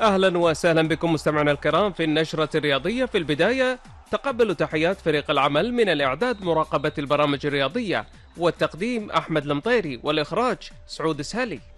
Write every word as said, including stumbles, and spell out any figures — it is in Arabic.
أهلا وسهلا بكم مستمعينا الكرام في النشرة الرياضية. في البداية تقبلوا تحيات فريق العمل من الإعداد مراقبة البرامج الرياضية والتقديم أحمد المطيري والإخراج سعود سهلي.